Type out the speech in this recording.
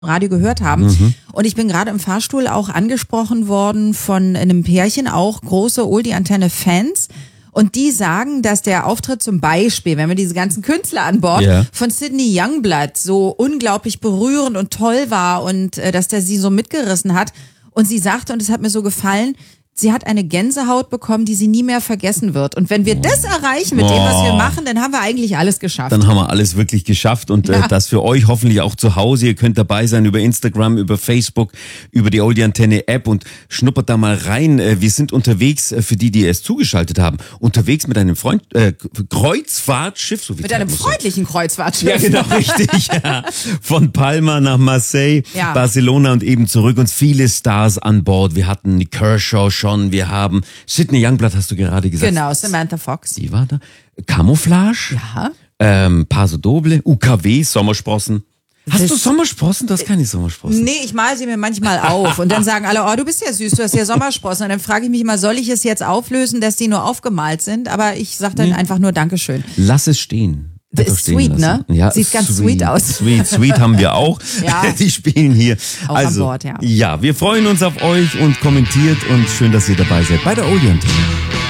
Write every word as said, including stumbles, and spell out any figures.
Radio gehört haben. Mhm. Und ich bin gerade im Fahrstuhl auch angesprochen worden von einem Pärchen, auch große Oldie-Antenne-Fans. Und die sagen, dass der Auftritt zum Beispiel, wenn wir diese ganzen Künstler an Bord, yeah. von Sidney Youngblood so unglaublich berührend und toll war und äh, dass der sie so mitgerissen hat. Und sie sagte, und es hat mir so gefallen, sie hat eine Gänsehaut bekommen, die sie nie mehr vergessen wird. Und wenn wir das erreichen mit oh. dem, was wir machen, dann haben wir eigentlich alles geschafft. Dann haben wir alles wirklich geschafft und ja. äh, das für euch hoffentlich auch zu Hause. Ihr könnt dabei sein über Instagram, über Facebook, über die Oldie Antenne App und schnuppert da mal rein. Äh, wir sind unterwegs, äh, für die, die erst zugeschaltet haben, unterwegs mit einem Freund, äh, Kreuzfahrtschiff. So wie mit einem freundlichen Kreuzfahrtschiff. Ja, genau, richtig. Ja. Von Palma nach Marseille, ja. Barcelona und eben zurück. Und viele Stars an Bord. Wir hatten die Kershaw schon. Wir haben Sidney Youngblood, hast du gerade gesagt. Genau, Samantha Fox. Die war da. Camouflage. Ja. Ähm, Paso Doble, U K W, Sommersprossen. Hast das du Sommersprossen? Du hast keine Sommersprossen. Nee, ich mal sie mir manchmal auf. Und dann sagen alle, oh, du bist ja süß, du hast ja Sommersprossen. Und dann frage ich mich immer, soll ich es jetzt auflösen, dass die nur aufgemalt sind? Aber ich sage dann nee. einfach nur Dankeschön. Lass es stehen. Das ist sweet, ne? Ja, sieht ganz sweet, sweet aus. Sweet, sweet haben wir auch. Ja. Die spielen hier. Auch also, an Bord, ja. Ja, wir freuen uns auf euch und kommentiert und schön, dass ihr dabei seid bei der Oldie Antenne.